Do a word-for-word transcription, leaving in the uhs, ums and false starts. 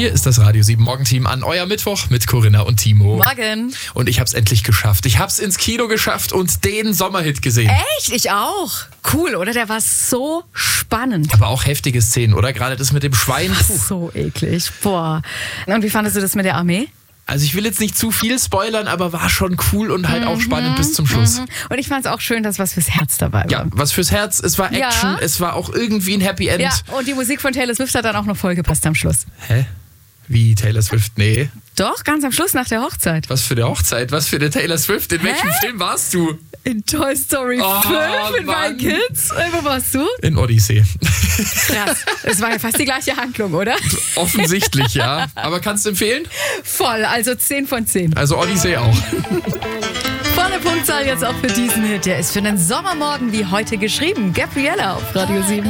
Hier ist das Radio sieben Morgenteam an euer Mittwoch mit Corinna und Timo. Morgen. Und ich hab's endlich geschafft. Ich hab's ins Kino geschafft und den Sommerhit gesehen. Echt? Ich auch. Cool, oder? Der war so spannend. Aber auch heftige Szenen, oder? Gerade das mit dem Schwein. Puh. So eklig. Boah. Und wie fandest du das mit der Armee? Also ich will jetzt nicht zu viel spoilern, aber war schon cool und halt auch spannend bis zum Schluss. Mhm. Und ich fand es auch schön, dass was fürs Herz dabei war. Ja, was fürs Herz. Es war Action, Ja. es war auch irgendwie ein Happy End. Ja, und die Musik von Taylor Swift hat dann auch noch voll gepasst am Schluss. Hä? Wie Taylor Swift? Nee. Doch, ganz am Schluss nach der Hochzeit. Was für eine Hochzeit? Was für eine Taylor Swift? In welchem Film warst du? In Toy Story Oh, fünf mit Mann. meinen Kids. Äh, Wo warst du? In Odyssey. Krass. Es war ja fast die gleiche Handlung, oder? Offensichtlich, ja. Aber kannst du empfehlen? Voll, also zehn von zehn. Also Odyssey auch. Volle Punktzahl jetzt auch für diesen Hit. Der ist für einen Sommermorgen wie heute geschrieben. Gabriella auf Radio sieben.